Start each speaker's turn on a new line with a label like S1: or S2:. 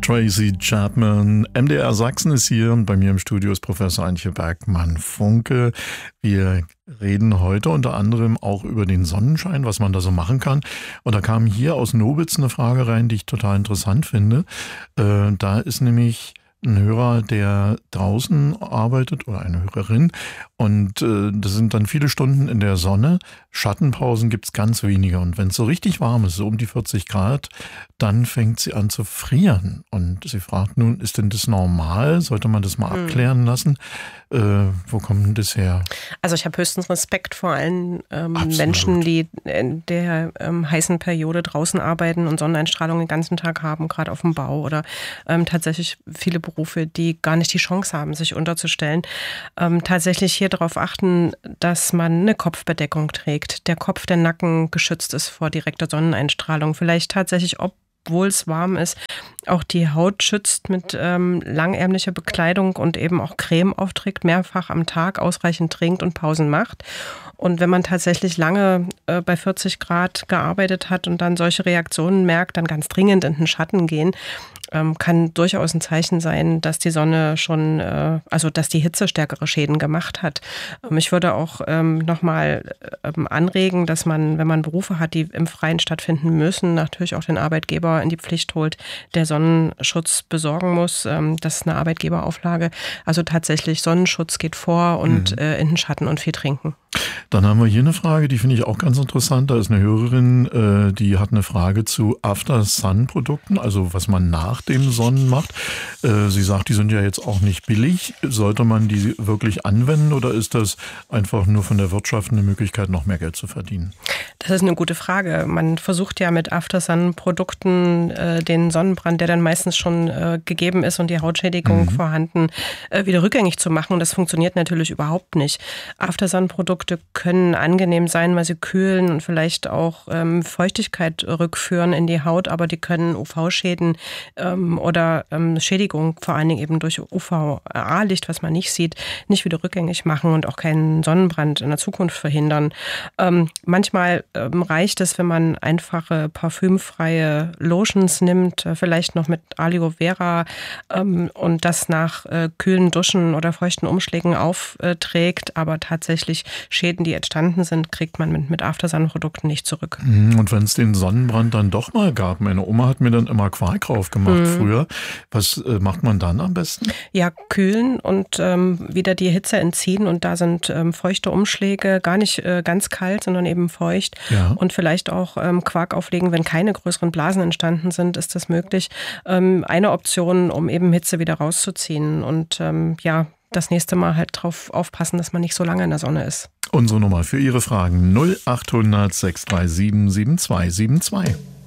S1: Tracy Chapman. MDR Sachsen ist hier und bei mir im Studio ist Professor Antje Bergmann-Funke. Wir reden heute unter anderem auch über den Sonnenschein, was man da so machen kann. Und da kam hier aus Nobitz eine Frage rein, die ich total interessant finde. Da ist nämlich ein Hörer, der draußen arbeitet oder eine Hörerin und das sind dann viele Stunden in der Sonne. Schattenpausen gibt's ganz wenige und wenn es so richtig warm ist, so um die 40 Grad, dann fängt sie an zu frieren und sie fragt nun, ist denn das normal? Sollte man das mal abklären lassen? Wo kommt denn das her?
S2: Also ich habe höchsten Respekt vor allen Menschen, die in der heißen Periode draußen arbeiten und Sonneneinstrahlung den ganzen Tag haben, gerade auf dem Bau oder tatsächlich viele Berufe, die gar nicht die Chance haben, sich unterzustellen. Tatsächlich hier darauf achten, dass man eine Kopfbedeckung trägt. Der Kopf, der Nacken geschützt ist vor direkter Sonneneinstrahlung. Vielleicht tatsächlich, obwohl es warm ist, auch die Haut schützt mit langärmlicher Bekleidung und eben auch Creme aufträgt, mehrfach am Tag ausreichend trinkt und Pausen macht. Und wenn man tatsächlich lange bei 40 Grad gearbeitet hat und dann solche Reaktionen merkt, dann ganz dringend in den Schatten gehen, kann durchaus ein Zeichen sein, dass die Sonne schon, also dass die Hitze stärkere Schäden gemacht hat. Ich würde auch nochmal anregen, dass man, wenn man Berufe hat, die im Freien stattfinden müssen, natürlich auch den Arbeitgeber in die Pflicht holt, der Sonnenschutz besorgen muss. Das ist eine Arbeitgeberauflage. Also tatsächlich Sonnenschutz geht vor und in den Schatten und viel trinken.
S1: Dann haben wir hier eine Frage, die finde ich auch ganz interessant. Da ist eine Hörerin, die hat eine Frage zu After-Sun-Produkten, also was man nach dem Sonnen macht. Sie sagt, die sind ja jetzt auch nicht billig. Sollte man die wirklich anwenden oder ist das einfach nur von der Wirtschaft eine Möglichkeit, noch mehr Geld zu verdienen?
S2: Das ist eine gute Frage. Man versucht ja mit After-Sun-Produkten den Sonnenbrand, der dann meistens schon gegeben ist und die Hautschädigung vorhanden, wieder rückgängig zu machen. Und das funktioniert natürlich überhaupt nicht. After-Sun-Produkte können angenehm sein, weil sie kühlen und vielleicht auch Feuchtigkeit rückführen in die Haut, aber die können UV-Schäden oder Schädigung, vor allen Dingen eben durch UVA-Licht, was man nicht sieht, nicht wieder rückgängig machen und auch keinen Sonnenbrand in der Zukunft verhindern. Manchmal reicht es, wenn man einfache parfümfreie Lotions nimmt, vielleicht noch mit Aloe Vera und das nach kühlen Duschen oder feuchten Umschlägen aufträgt, aber tatsächlich Schäden, die entstanden sind, kriegt man mit After-Sun-Produkten nicht zurück.
S1: Und wenn es den Sonnenbrand dann doch mal gab, meine Oma hat mir dann immer Quark drauf gemacht früher. Was macht man dann am besten? Ja,
S2: kühlen und wieder die Hitze entziehen und da sind feuchte Umschläge, gar nicht ganz kalt, sondern eben feucht und vielleicht auch Quark auflegen, wenn keine größeren Blasen entstanden sind, ist das möglich. Eine Option, um eben Hitze wieder rauszuziehen und das nächste Mal halt drauf aufpassen, dass man nicht so lange in der Sonne ist.
S1: Unsere Nummer für Ihre Fragen 0800 637 7272.